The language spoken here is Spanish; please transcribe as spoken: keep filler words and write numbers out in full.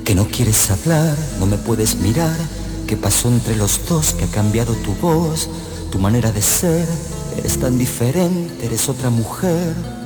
que no quieres hablar, no me puedes mirar. ¿Qué pasó entre los dos? Que ha cambiado tu voz, tu manera de ser. Eres tan diferente, eres otra mujer.